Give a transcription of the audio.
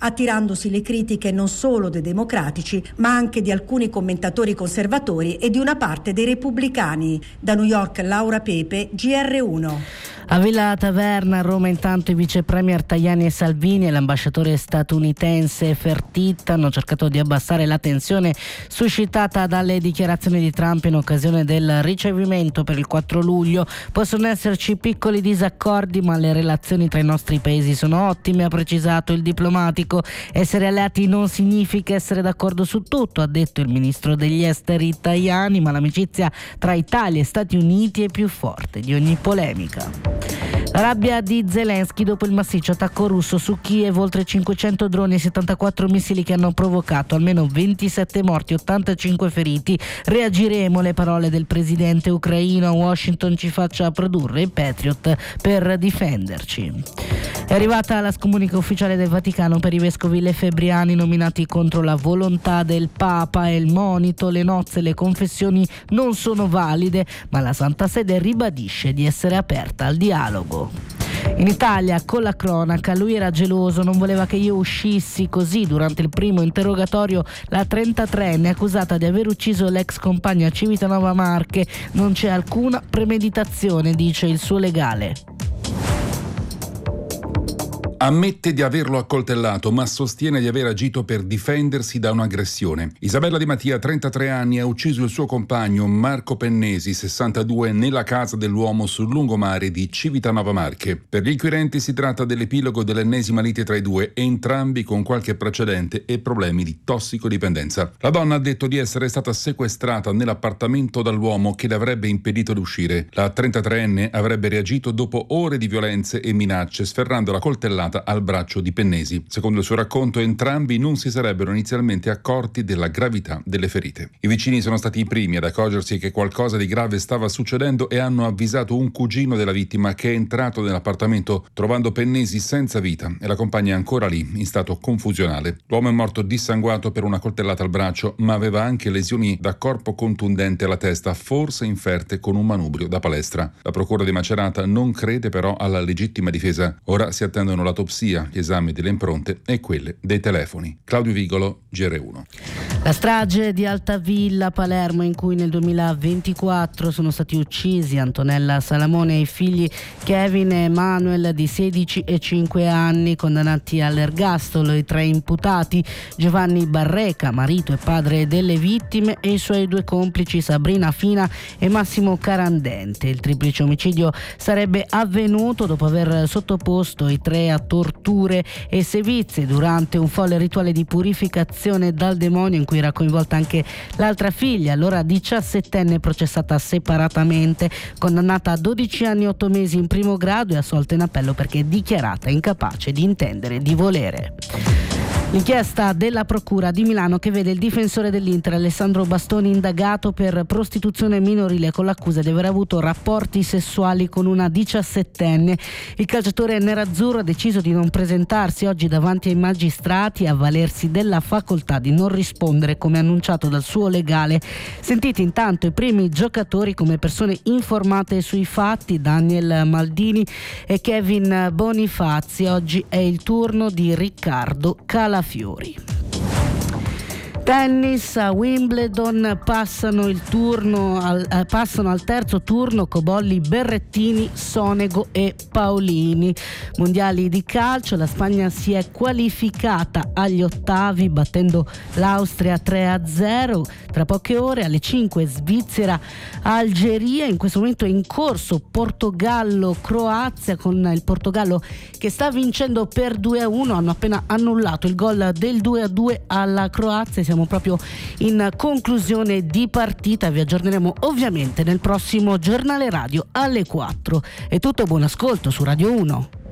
attirandosi le critiche non solo dei democratici, ma anche di alcuni commentatori conservatori e di una parte dei repubblicani. Da New York, Laura Pepe, GR1. A Villa Taverna, a Roma, intanto i vice premier Tajani e Salvini e l'ambasciatore statunitense Fertitta hanno cercato di abbassare la tensione suscitata dalle dichiarazioni di Trump in occasione del ricevimento per il 4 luglio. Possono esserci piccoli disaccordi, ma le relazioni tra i nostri paesi sono ottime, ha precisato il diplomatico. Essere alleati non significa essere d'accordo su tutto, ha detto il ministro degli esteri Tajani, ma l'amicizia tra Italia e Stati Uniti è più forte di ogni polemica. La rabbia di Zelensky dopo il massiccio attacco russo su Kiev, oltre 500 droni e 74 missili che hanno provocato almeno 27 morti e 85 feriti. Reagiremo, le parole del presidente ucraino. A Washington ci faccia produrre i Patriot per difenderci. È arrivata la scomunica ufficiale del Vaticano per i vescovi lefebbriani nominati contro la volontà del Papa e il monito: le nozze e le confessioni non sono valide, ma la Santa Sede ribadisce di essere aperta al dialogo. In Italia, con la cronaca, lui era geloso, non voleva che io uscissi. Così, durante il primo interrogatorio, la 33enne accusata di aver ucciso l'ex compagno a Civitanova Marche. Non c'è alcuna premeditazione, dice il suo legale. Ammette di averlo accoltellato, ma sostiene di aver agito per difendersi da un'aggressione. Isabella Di Mattia, 33 anni, ha ucciso il suo compagno Marco Pennesi, 62, nella casa dell'uomo sul lungomare di Civitanova Marche. Per gli inquirenti si tratta dell'epilogo dell'ennesima lite tra i due, entrambi con qualche precedente e problemi di tossicodipendenza. La donna ha detto di essere stata sequestrata nell'appartamento dall'uomo che le avrebbe impedito di uscire. La 33enne avrebbe reagito dopo ore di violenze e minacce, sferrando la coltellata al braccio di Pennesi. Secondo il suo racconto, entrambi non si sarebbero inizialmente accorti della gravità delle ferite. I vicini sono stati i primi ad accorgersi che qualcosa di grave stava succedendo e hanno avvisato un cugino della vittima, che è entrato nell'appartamento trovando Pennesi senza vita e la compagna ancora lì in stato confusionale. L'uomo è morto dissanguato per una coltellata al braccio, ma aveva anche lesioni da corpo contundente alla testa, forse inferte con un manubrio da palestra. La procura di Macerata non crede però alla legittima difesa. Ora si attendono l'autopsia, gli esami delle impronte e quelle dei telefoni. Claudio Vigolo, GR1. La strage di Altavilla, Palermo, in cui nel 2024 sono stati uccisi Antonella Salamone e i figli Kevin e Manuel di 16 e 5 anni, condannati all'ergastolo. I 3 imputati: Giovanni Barreca, marito e padre delle vittime, e i suoi 2 complici Sabrina Fina e Massimo Carandente. Il triplice omicidio sarebbe avvenuto dopo aver sottoposto i 3 a torture e sevizie durante un folle rituale di purificazione dal demonio in cui era coinvolta anche l'altra figlia, allora 17enne, processata separatamente, condannata a 12 anni e 8 mesi in primo grado e assolta in appello perché dichiarata incapace di intendere e di volere. L'inchiesta della Procura di Milano che vede il difensore dell'Inter Alessandro Bastoni indagato per prostituzione minorile con l'accusa di aver avuto rapporti sessuali con una 17enne. Il calciatore nerazzurro ha deciso di non presentarsi oggi davanti ai magistrati e avvalersi della facoltà di non rispondere, come annunciato dal suo legale. Sentiti intanto i primi giocatori come persone informate sui fatti: Daniel Maldini e Kevin Bonifazzi. Oggi è il turno di Riccardo Calafiori. Tennis, a Wimbledon passano al terzo turno Cobolli, Berrettini, Sonego e Paolini. Mondiali di calcio, la Spagna si è qualificata agli ottavi battendo l'Austria 3-0. Tra poche ore alle 5 Svizzera, Algeria. In questo momento è in corso Portogallo-Croazia, con il Portogallo che sta vincendo per 2-1. Hanno appena annullato il gol del 2-2 alla Croazia. Siamo proprio in conclusione di partita. Vi aggiorneremo ovviamente nel prossimo giornale radio alle 4. È tutto, buon ascolto su Radio 1.